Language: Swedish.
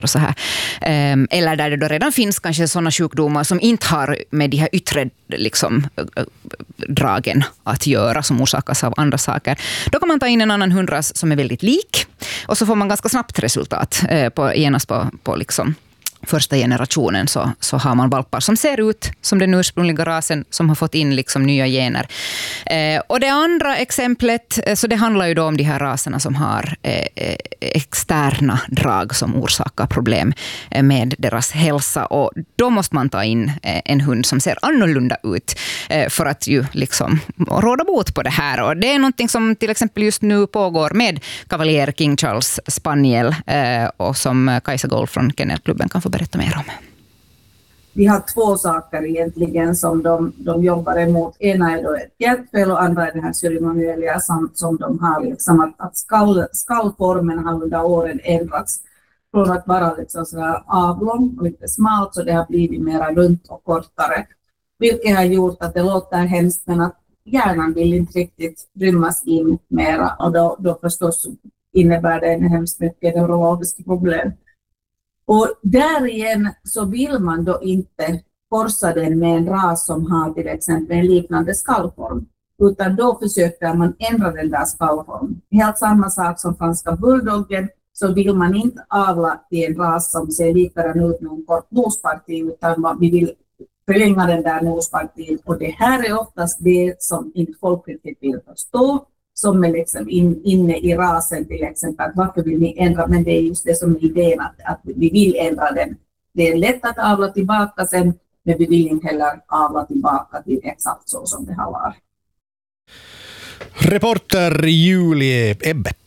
och så här. Eller där det då redan finns kanske sådana sjukdomar som inte har med de här yttre liksom, dragen att göra som orsakas av andra saker. Då kan man ta in en annan hundras som är väldigt lik och så får man ganska snabbt resultat genast på liksom första generationen så har man valpar som ser ut som den ursprungliga rasen som har fått in liksom nya gener. Och det andra exemplet, så det handlar ju då om de här raserna som har externa drag som orsakar problem med deras hälsa. Och då måste man ta in en hund som ser annorlunda ut för att ju liksom råda bot på det här. Och det är någonting som till exempel just nu pågår med Cavalier King Charles Spaniel och som Kajsa Gold från Kennelklubben kan få berätta mer om. Vi har två saker egentligen som de jobbar emot. Ena är då ett hjärtfel och andra är det här ceremoniella som de har liksom att skallformen har under åren ändrats från att vara liksom sådär avlång och lite smalt så det har blivit mera runt och kortare. Vilket har gjort att det låter hemskt men att hjärnan vill inte riktigt rymmas in mera och då förstås innebär det en hemskt mycket neurologiska problem. Och där igen så vill man då inte korsa den med en ras som har till exempel en liknande skallform. Utan då försöker man ändra den där skallformen. Helt samma sak som franska bulldoggen så vill man inte avla till en ras som ser likadant ut med en kort nosparti utan vi vill förlänga den där nospartiet. Och det här är oftast det som inte folk riktigt vill förstå. Som är liksom inne i rasen till exempel. Att varför vill ni ändra? Men det är just det som är idén att vi vill ändra den. Det är lätt att avla tillbaka sen. Men vi vill inte heller avla tillbaka till exakt så som det har varit. Reporter Julie Ebbe.